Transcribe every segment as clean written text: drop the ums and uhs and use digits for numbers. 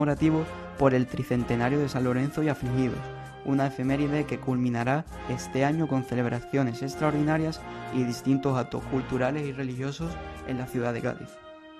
conmemorativo por el tricentenario de San Lorenzo y Afligidos, una efeméride que culminará este año con celebraciones extraordinarias y distintos actos culturales y religiosos en la ciudad de Cádiz.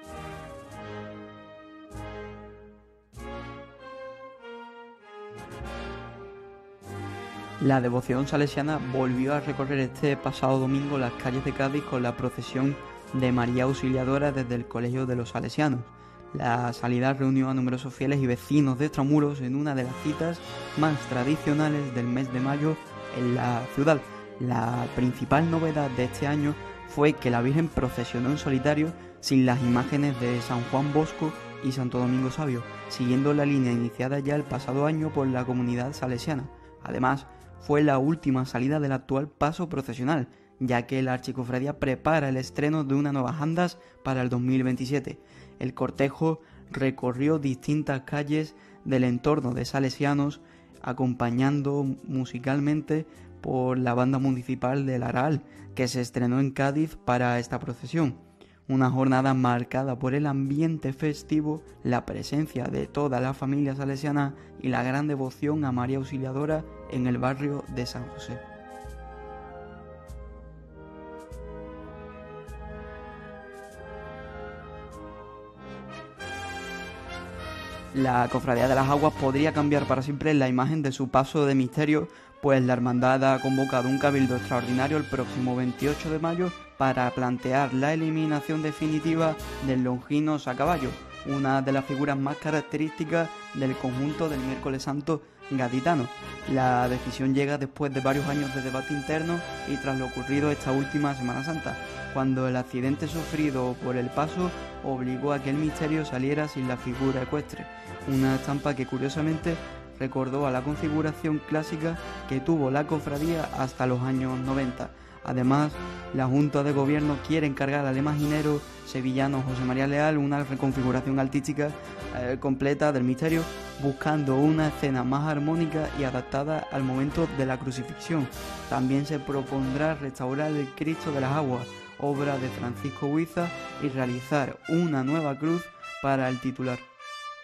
La devoción salesiana volvió a recorrer este pasado domingo las calles de Cádiz con la procesión de María Auxiliadora desde el Colegio de los Salesianos. La salida reunió a numerosos fieles y vecinos de Extramuros en una de las citas más tradicionales del mes de mayo en la ciudad. La principal novedad de este año fue que la Virgen procesionó en solitario sin las imágenes de San Juan Bosco y Santo Domingo Sabio, siguiendo la línea iniciada ya el pasado año por la comunidad salesiana. Además, fue la última salida del actual paso procesional, ya que la Archicofradía prepara el estreno de unas nuevas andas para el 2027. El cortejo recorrió distintas calles del entorno de Salesianos, acompañando musicalmente por la banda municipal del Aral, que se estrenó en Cádiz para esta procesión. Una jornada marcada por el ambiente festivo, la presencia de toda la familia salesiana y la gran devoción a María Auxiliadora en el barrio de San José. La Cofradía de las Aguas podría cambiar para siempre la imagen de su paso de misterio, pues la hermandad ha convocado un cabildo extraordinario el próximo 28 de mayo para plantear la eliminación definitiva del Longinos a caballo, una de las figuras más características del conjunto del Miércoles Santo gaditano. La decisión llega después de varios años de debate interno y tras lo ocurrido esta última Semana Santa, cuando el accidente sufrido por el paso obligó a que el misterio saliera sin la figura ecuestre, una estampa que curiosamente recordó a la configuración clásica que tuvo la cofradía hasta los años 90. Además, la Junta de Gobierno quiere encargar al imaginero sevillano José María Leal una reconfiguración artística completa del misterio, buscando una escena más armónica y adaptada al momento de la crucifixión. También se propondrá restaurar el Cristo de las Aguas, obra de Francisco Huiza, y realizar una nueva cruz para el titular.